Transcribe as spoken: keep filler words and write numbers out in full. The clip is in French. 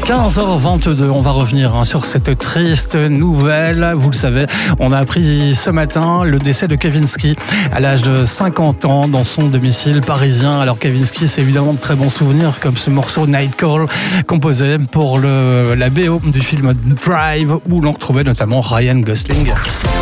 quinze heures vingt-deux, on va revenir hein, sur cette triste nouvelle. Vous le savez, on a appris ce matin le décès de Kavinsky à l'âge de cinquante ans dans son domicile parisien. Alors Kavinsky, c'est évidemment de très bons souvenirs comme ce morceau Night Call composé pour le, la B O du film Drive où l'on retrouvait notamment Ryan Gosling.